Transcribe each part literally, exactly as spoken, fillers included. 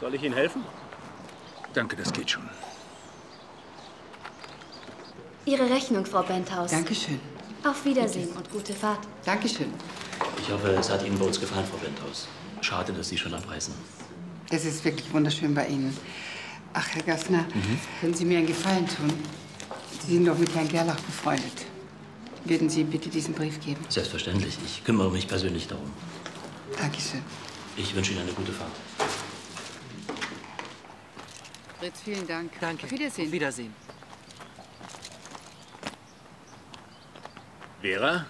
Soll ich Ihnen helfen? Danke, das geht schon. Ihre Rechnung, Frau Benthaus. Dankeschön. Auf Wiedersehen und gute Fahrt. Dankeschön. Ich hoffe, es hat Ihnen bei uns gefallen, Frau Benthaus. Schade, dass Sie schon abreisen. Es ist wirklich wunderschön bei Ihnen. Ach, Herr Gaffner, Mhm. können Sie mir einen Gefallen tun? Sie sind doch mit Herrn Gerlach befreundet. Würden Sie bitte diesen Brief geben? Selbstverständlich. Ich kümmere mich persönlich darum. Dankeschön. Ich wünsche Ihnen eine gute Fahrt. Fritz, vielen Dank. Danke. Auf Wiedersehen. Auf Wiedersehen. Vera?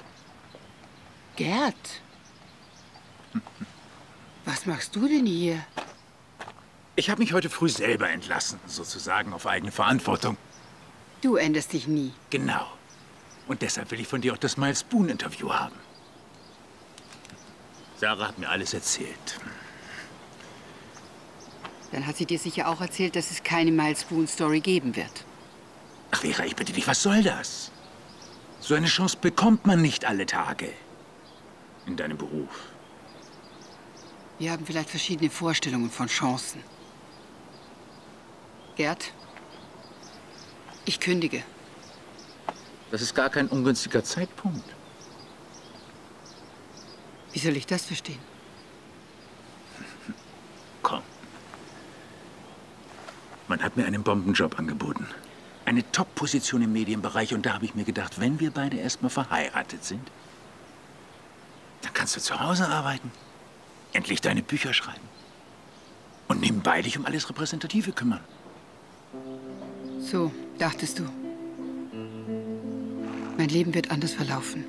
Gerd? Was machst du denn hier? Ich habe mich heute früh selber entlassen, sozusagen auf eigene Verantwortung. Du änderst dich nie. Genau. Und deshalb will ich von dir auch das Miles Boone-Interview haben. Sarah hat mir alles erzählt. Dann hat sie dir sicher auch erzählt, dass es keine Miles Boone-Story geben wird. Ach, Vera, ich bitte dich, was soll das? So eine Chance bekommt man nicht alle Tage. In deinem Beruf. Wir haben vielleicht verschiedene Vorstellungen von Chancen. Gerd, ich kündige. Das ist gar kein ungünstiger Zeitpunkt. Wie soll ich das verstehen? Komm. Man hat mir einen Bombenjob angeboten. Eine Top-Position im Medienbereich. Und da habe ich mir gedacht, wenn wir beide erstmal verheiratet sind, dann kannst du zu Hause arbeiten, endlich deine Bücher schreiben und nebenbei dich um alles Repräsentative kümmern. So, dachtest du. Mein Leben wird anders verlaufen.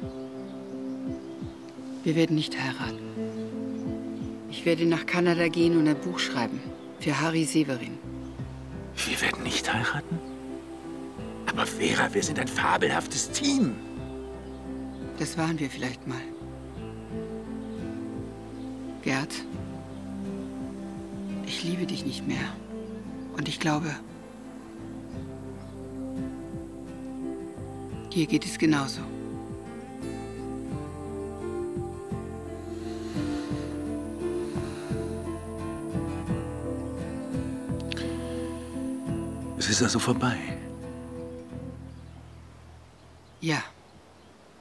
Wir werden nicht heiraten. Ich werde nach Kanada gehen und ein Buch schreiben. Für Harry Severin. Wir werden nicht heiraten? Aber Vera, wir sind ein fabelhaftes Team. Das waren wir vielleicht mal. Gerd, ich liebe dich nicht mehr. Und ich glaube, dir geht es genauso. Es ist also vorbei.